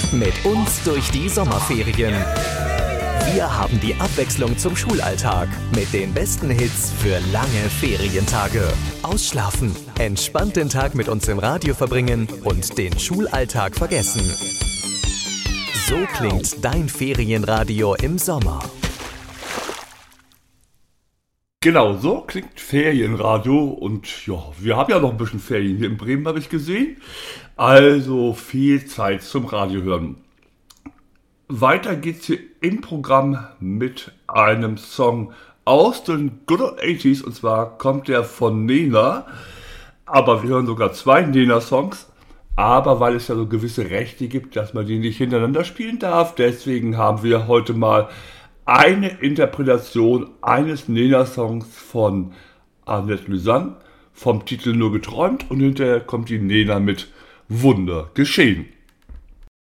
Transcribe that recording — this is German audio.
Mit uns durch die Sommerferien. Wir haben die Abwechslung zum Schulalltag mit den besten Hits für lange Ferientage. Ausschlafen, entspannt den Tag mit uns im Radio verbringen und den Schulalltag vergessen. So klingt dein Ferienradio im Sommer. Genau, so klingt Ferienradio und ja, wir haben ja noch ein bisschen Ferien hier in Bremen, habe ich gesehen. Also viel Zeit zum Radio hören. Weiter geht's hier im Programm mit einem Song aus den Good Old 80s und zwar kommt der von Nena. Aber wir hören sogar zwei Nena-Songs. Aber weil es ja so gewisse Rechte gibt, dass man die nicht hintereinander spielen darf, deswegen haben wir heute mal eine Interpretation eines Nena-Songs von Annette Lussan vom Titel Nur geträumt und hinterher kommt die Nena mit Wunder geschehen.